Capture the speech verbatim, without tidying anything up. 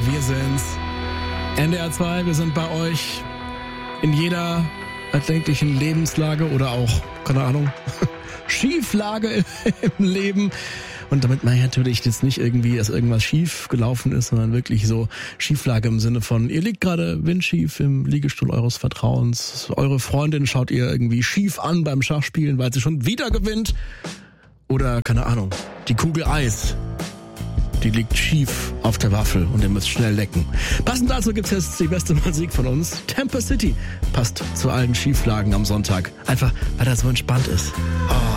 wir sind's. N D R zwei, wir sind bei euch in jeder erdenklichen Lebenslage oder auch, keine Ahnung, Schieflage im Leben. Und damit meine ich natürlich jetzt nicht irgendwie, dass irgendwas schief gelaufen ist, sondern wirklich so Schieflage im Sinne von, ihr liegt gerade windschief im Liegestuhl eures Vertrauens. Eure Freundin schaut ihr irgendwie schief an beim Schachspielen, weil sie schon wieder gewinnt. Oder, keine Ahnung, die Kugel Eis, die liegt schief auf der Waffel und ihr müsst schnell lecken. Passend dazu gibt's jetzt die beste Musik von uns. Temper City passt zu allen Schieflagen am Sonntag. Einfach, weil das so entspannt ist. Oh.